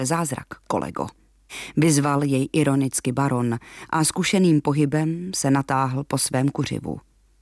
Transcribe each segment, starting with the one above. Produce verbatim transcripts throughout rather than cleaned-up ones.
zázrak, kolego. Vyzval jej ironicky baron a zkušeným pohybem se natáhl po svém kuřivu.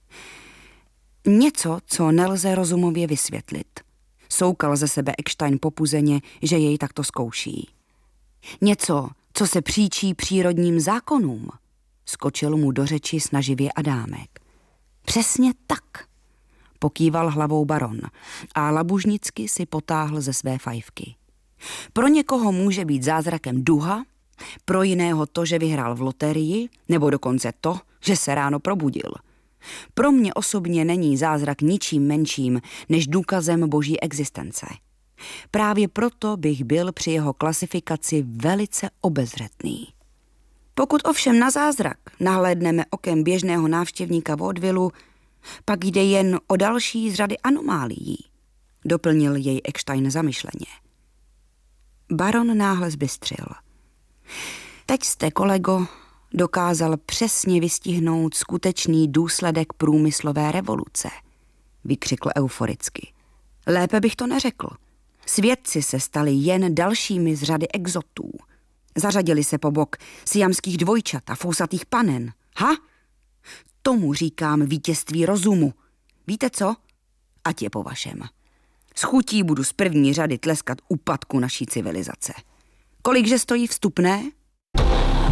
Něco, co nelze rozumově vysvětlit. Soukal ze sebe Eckstein popuzeně, že jej takto zkouší. Něco, co se příčí přírodním zákonům, skočil mu do řeči snaživě Adámek. Přesně tak, pokýval hlavou baron a labužnicky si potáhl ze své fajfky. Pro někoho může být zázrakem duha, pro jiného to, že vyhrál v loterii, nebo dokonce to, že se ráno probudil. Pro mě osobně není zázrak ničím menším než důkazem boží existence. Právě proto bych byl při jeho klasifikaci velice obezřetný. Pokud ovšem na zázrak nahlédneme okem běžného návštěvníka vaudevillu, pak jde jen o další z řady anomálií, doplnil jej Eckstein zamyšleně. Baron náhle zbystřil. Teď jste, kolego, dokázal přesně vystihnout skutečný důsledek průmyslové revoluce, vykřikl euforicky. Lépe bych to neřekl. Svědci se stali jen dalšími z řady exotů. Zařadili se po bok siamských dvojčat a fousatých panen. Ha? Tomu říkám vítězství rozumu. Víte co? Ať je po vašem. S chutí budu z první řady tleskat úpadku naší civilizace. Kolikže stojí vstupné?